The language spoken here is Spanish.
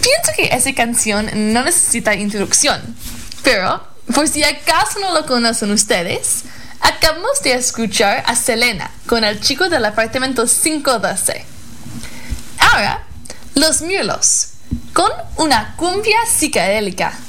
Pienso que esa canción no necesita introducción, pero por si acaso no lo conocen ustedes, acabamos de escuchar a Selena con el chico del apartamento 512. Ahora, Los Mirlos, con una cumbia psicodélica.